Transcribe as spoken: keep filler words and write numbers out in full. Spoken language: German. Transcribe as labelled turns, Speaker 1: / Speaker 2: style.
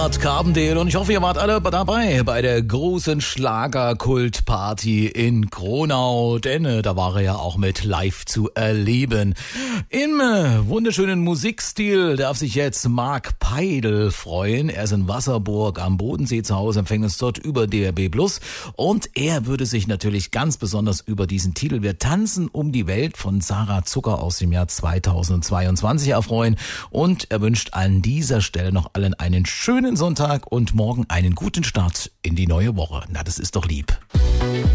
Speaker 1: Carbondale und ich hoffe, ihr wart alle dabei bei der großen Schlagerkultparty in Kronau, denn äh, da war er ja auch mit live zu erleben. Im äh, wunderschönen Musikstil darf sich jetzt Marc Peidl freuen. Er ist in Wasserburg am Bodensee zu Hause, empfängt uns dort über D R B Plus und er würde sich natürlich ganz besonders über diesen Titel Wir tanzen um die Welt von Sarah Zucker aus dem Jahr zweitausendzweiundzwanzig erfreuen und er wünscht an dieser Stelle noch allen einen schönen Sonntag und morgen einen guten Start in die neue Woche. Na, das ist doch lieb.